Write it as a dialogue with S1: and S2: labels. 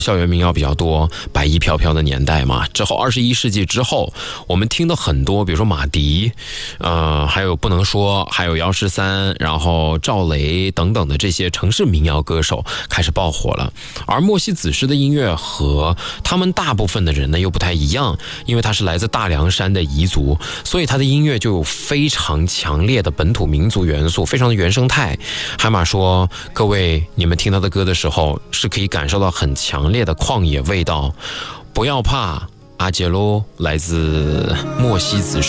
S1: 校园民谣比较多，白衣飘飘的年代嘛。之后21世纪之后，我们听的很多，比如说马迪，还有不能说，还有姚十三，然后赵雷等等的这些城市民谣歌手开始爆火了。而莫西子诗的音乐和他们大部分的人呢又不太一样，因为他是来自大凉山的彝族，所以他的音乐就有非常强烈的本土民族元素，非常的原生态。海马说，各位你们听他的歌的时候是可以感受到很强烈的旷野味道，不要怕。阿杰喽，来自莫西子诗。